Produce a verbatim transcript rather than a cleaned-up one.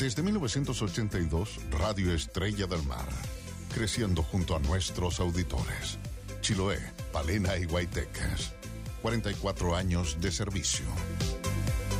Desde mil novecientos ochenta y dos, Radio Estrella del Mar, creciendo junto a nuestros auditores. Chiloé, Palena y Guaytecas. cuarenta y cuatro años de servicio.